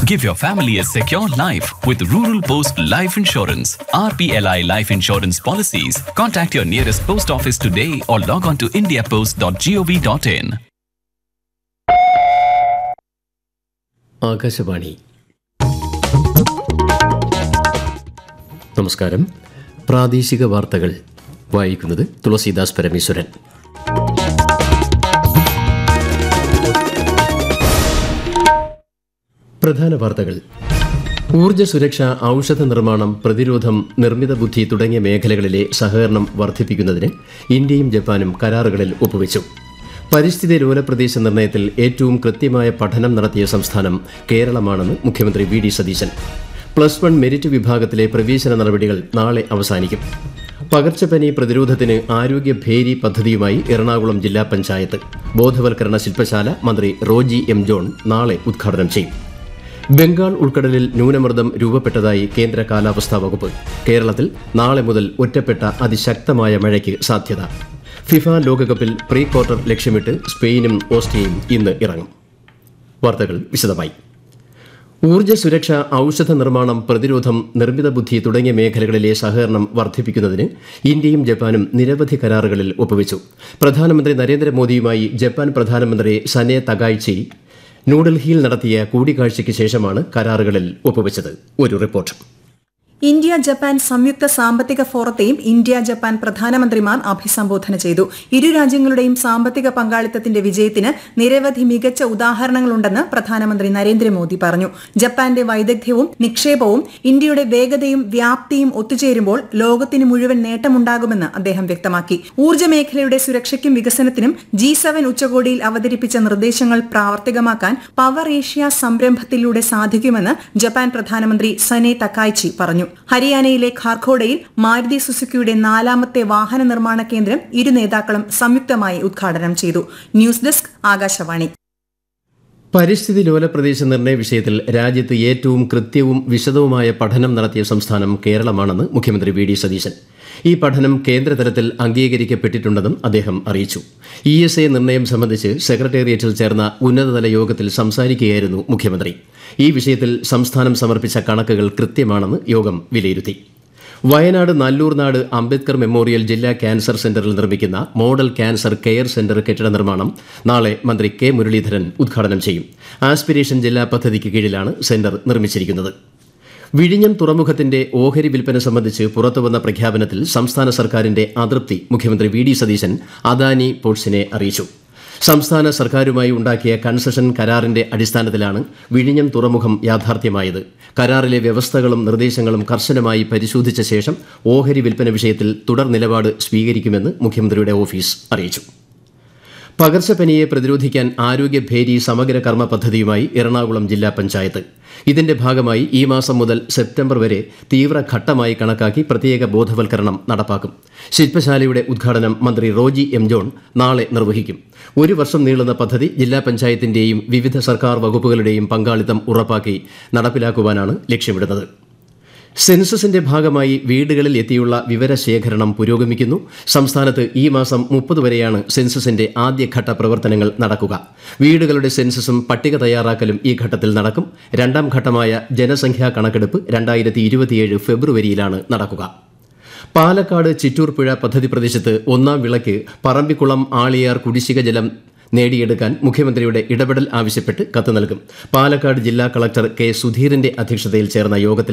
Give your family a secure life with Rural Post Life Insurance. RPLI Life Insurance Policies. Contact your nearest post office today or log on to indiapost.gov.in. Akashvani. നമസ്കാരം. പ്രാദേശിക വാർത്തകൾ വായിക്കുന്നത് തുളസീദാസ് പരമേശ്വരൻ. പ്രധാന വാർത്തകൾ. ഊർജ്ജ സുരക്ഷ, ഔഷധ നിർമ്മാണം, പ്രതിരോധം, നിർമ്മിത ബുദ്ധി തുടങ്ങിയ മേഖലകളിലെ സഹകരണം വർദ്ധിപ്പിക്കുന്നതിന് ഇന്ത്യയും ജപ്പാനും കരാറുകളിൽ ഒപ്പുവെച്ചു. പരിസ്ഥിതി ലോല പ്രദേശ നിർണയത്തിൽ ഏറ്റവും കൃത്യമായ പഠനം നടത്തിയ സംസ്ഥാനം കേരളമാണെന്ന് മുഖ്യമന്ത്രി വി ഡി സതീശൻ. +1 മെരിറ്റ് വിഭാഗത്തിലെ പ്രവേശന നടപടികൾ നാളെ അവസാനിക്കും. പകർച്ചപ്പനി പ്രതിരോധത്തിന് ആരോഗ്യഭേരി പദ്ധതിയുമായി എറണാകുളം ജില്ലാ പഞ്ചായത്ത്. ബോധവൽക്കരണ ശില്പശാല മന്ത്രി റോജി എം ജോൺ നാളെ ഉദ്ഘാടനം ചെയ്യും. ബംഗാൾ ഉൾക്കടലിൽ ന്യൂനമർദ്ദം രൂപപ്പെട്ടതായി കേന്ദ്ര കാലാവസ്ഥാ വകുപ്പ്. കേരളത്തിൽ നാളെ മുതൽ ഒറ്റപ്പെട്ട അതിശക്തമായ മഴയ്ക്ക് സാധ്യത. ഫിഫ ലോകകപ്പിൽ പ്രീ ക്വാർട്ടർ ലക്ഷ്യമിട്ട് സ്പെയിനും ഓസ്ട്രിയയും ഇന്ന് ഇറങ്ങും. വാർത്തകൾ വിശദമായി. ഊർജ്ജ സുരക്ഷ, ഔഷധ നിർമ്മാണം, പ്രതിരോധം, നിർമ്മിത ബുദ്ധി തുടങ്ങിയ മേഖലകളിലെ സഹകരണം വർദ്ധിപ്പിക്കുന്നതിന് ഇന്ത്യയും ജപ്പാനും നിരവധി കരാറുകളിൽ ഒപ്പുവെച്ചു. പ്രധാനമന്ത്രി നരേന്ദ്രമോദിയുമായി ജപ്പാൻ പ്രധാനമന്ത്രി സനെ തകായിച്ചി ന്യൂഡൽഹിയിൽ നടത്തിയ കൂടിക്കാഴ്ചയ്ക്ക് ശേഷമാണ് കരാറുകളിൽ ഒപ്പുവെച്ചത്. ഒരു റിപ്പോർട്ട്. ഇന്ത്യ ജപ്പാൻ സംയുക്ത സാമ്പത്തിക ഫോറത്തെയും ഇന്ത്യ ജപ്പാൻ പ്രധാനമന്ത്രിമാർ അഭിസംബോധന ചെയ്തു. ഇരു രാജ്യങ്ങളുടെയും സാമ്പത്തിക പങ്കാളിത്തത്തിന്റെ വിജയത്തിന് നിരവധി മികച്ച ഉദാഹരണങ്ങളുണ്ടെന്ന് പ്രധാനമന്ത്രി നരേന്ദ്രമോദി പറഞ്ഞു. ജപ്പാന്റെ വൈദഗ്ധ്യവും നിക്ഷേപവും ഇന്ത്യയുടെ വേഗതയും വ്യാപ്തിയും ഒത്തുചേരുമ്പോൾ ലോകത്തിന് മുഴുവൻ നേട്ടമുണ്ടാകുമെന്ന് അദ്ദേഹം വ്യക്തമാക്കി. ഊർജ്ജ മേഖലയുടെ സുരക്ഷയ്ക്കും വികസനത്തിനും G7 ഉച്ചകോടിയിൽ അവതരിപ്പിച്ച നിർദ്ദേശങ്ങൾ പ്രാവർത്തികമാക്കാൻ പവർ ഏഷ്യ സംരംഭത്തിലൂടെ സാധിക്കുമെന്ന് ജപ്പാൻ പ്രധാനമന്ത്രി സനെ തകായിച്ചി പറഞ്ഞു. ഹരിയാനയിലെ ഖാർഖോഡയിൽ മാരുതി സുസുക്കിയുടെ 4ാമത്തെ വാഹന നിർമ്മാണ കേന്ദ്രം ഇരു നേതാക്കളും സംയുക്തമായി ഉദ്ഘാടനം ചെയ്തു. News desk, Akashvani. പരിസ്ഥിതി ലോല പ്രദേശ നിർണയ വിഷയത്തിൽ രാജ്യത്ത് ഏറ്റവും കൃത്യവും വിശദവുമായ പഠനം നടത്തിയ സംസ്ഥാനം കേരളമാണെന്ന് മുഖ്യമന്ത്രി വി ഡി സതീശൻ. ഈ പഠനം കേന്ദ്രതലത്തിൽ അംഗീകരിക്കപ്പെട്ടിട്ടുണ്ടെന്നും അദ്ദേഹം അറിയിച്ചു. ESA നിർണയം സംബന്ധിച്ച് സെക്രട്ടേറിയറ്റിൽ ചേർന്ന ഉന്നതതല യോഗത്തിൽ സംസാരിക്കുകയായിരുന്നു മുഖ്യമന്ത്രി. ഈ വിഷയത്തിൽ സംസ്ഥാനം സമർപ്പിച്ച കണക്കുകൾ കൃത്യമാണെന്ന് യോഗം വിലയിരുത്തി. വയനാട് നല്ലൂർനാട് അംബേദ്കർ മെമ്മോറിയൽ ജില്ലാ ക്യാൻസർ സെന്ററിൽ നിർമ്മിക്കുന്ന മോഡൽ ക്യാൻസർ കെയർ സെന്റർ കെട്ടിട നിർമ്മാണം നാളെ മന്ത്രി കെ മുരളീധരൻ ഉദ്ഘാടനം ചെയ്യും. ആസ്പിരേഷൻ ജില്ലാ പദ്ധതിക്ക് കീഴിലാണ് സെന്റർ നിർമ്മിച്ചിരിക്കുന്നത്. വിഴിഞ്ഞം തുറമുഖത്തിന്റെ ഓഹരി വിൽപ്പന സംബന്ധിച്ച് പുറത്തുവന്ന പ്രഖ്യാപനത്തിൽ സംസ്ഥാന സർക്കാരിന്റെ അതൃപ്തി മുഖ്യമന്ത്രി വി ഡി സതീശൻ അദാനി പോർട്സിനെ അറിയിച്ചു. സംസ്ഥാന സർക്കാരുമായി ഉണ്ടാക്കിയ കൺസഷൻ കരാറിന്റെ അടിസ്ഥാനത്തിലാണ് വിഴിഞ്ഞം തുറമുഖം യാഥാർത്ഥ്യമായത്. കരാറിലെ വ്യവസ്ഥകളും നിർദ്ദേശങ്ങളും കർശനമായി പരിശോധിച്ച ശേഷം ഓഹരി വിൽപ്പന വിഷയത്തിൽ തുടർ നിലപാട് സ്വീകരിക്കുമെന്ന് മുഖ്യമന്ത്രിയുടെ ഓഫീസ് അറിയിച്ചു. പകർച്ചപ്പനിയെ പ്രതിരോധിക്കാൻ ആരോഗ്യഭേരി സമഗ്ര കർമ്മ പദ്ധതിയുമായി എറണാകുളം ജില്ലാ പഞ്ചായത്ത്. ഇതിന്റെ ഭാഗമായി ഈ മാസം മുതൽ സെപ്റ്റംബർ വരെ തീവ്രഘട്ടമായി കണക്കാക്കി പ്രത്യേക ബോധവൽക്കരണം നടപ്പാക്കും. ശില്പശാലയുടെ ഉദ്ഘാടനം മന്ത്രി റോജി എം ജോൺ നാളെ നിർവഹിക്കും. 1 വർഷം നീളുന്ന പദ്ധതി ജില്ലാ പഞ്ചായത്തിന്റെയും വിവിധ സർക്കാർ വകുപ്പുകളുടെയും പങ്കാളിത്തം ഉറപ്പാക്കി നടപ്പിലാക്കുവാനാണ് ലക്ഷ്യമിടുന്നത്. സെൻസസിന്റെ ഭാഗമായി വീടുകളിൽ എത്തിയുള്ള വിവരശേഖരണം പുരോഗമിക്കുന്നു. സംസ്ഥാനത്ത് ഈ മാസം 30 വരെയാണ് സെൻസസിന്റെ ആദ്യഘട്ട പ്രവർത്തനങ്ങൾ നടക്കുക. വീടുകളുടെ സെൻസസും പട്ടിക തയ്യാറാക്കലും ഈ ഘട്ടത്തിൽ നടക്കും. 2ാം ഘട്ടമായ ജനസംഖ്യാ കണക്കെടുപ്പ് 2027 ഫെബ്രുവരിയിലാണ് നടക്കുക. പാലക്കാട് ചിറ്റൂർ പുഴ പദ്ധതി പ്രദേശത്ത് 1ാം വിളയ്ക്ക് പറമ്പിക്കുളം ആളിയാർ കുടിശ്ശിക ജലം നേടിയെടുക്കാൻ മുഖ്യമന്ത്രിയുടെ ഇടപെടൽ ആവശ്യപ്പെട്ട് കത്ത് നൽകും. പാലക്കാട് ജില്ലാ കളക്ടർ കെ സുധീറിന്റെ അധ്യക്ഷതയിൽ ചേർന്ന യോഗത്തിൽ